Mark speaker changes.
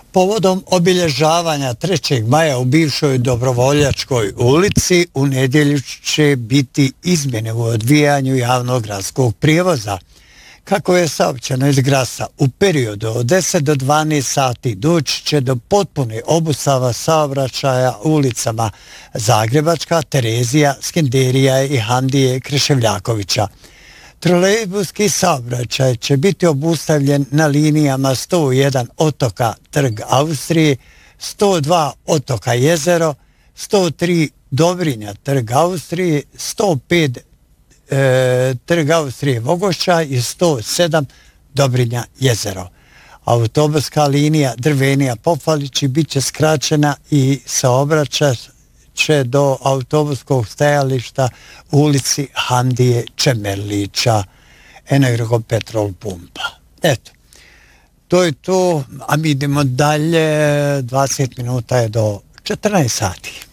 Speaker 1: Povodom obilježavanja 3. maja u bivšoj Dobrovoljačkoj ulici u nedjelju će biti izmjene u odvijanju javnog gradskog prijevoza. Kako je saopćeno iz Grasa, u periodu od 10 do 12 sati doći će do potpune obustava saobraćaja ulicama Zagrebačka, Terezija, Skenderija i Handije Kreševljakovića. Trolejbuski saobraćaj će biti obustavljen na linijama 101 Otoka Trg Austrije, 102 Otoka Jezero, 103 Dobrinja Trg Austrije, 105 Trg Austrije Vogošća i 107 Dobrinja Jezero. Autobuska linija Drvenija Pofalići bit će skraćena i saobraćaj će do autobuskog stajališta u ulici Handije Čemerlića, Energo Petrol pumpa. Eto, to je to, a mi idemo dalje, 20 minuta je do 14 sati.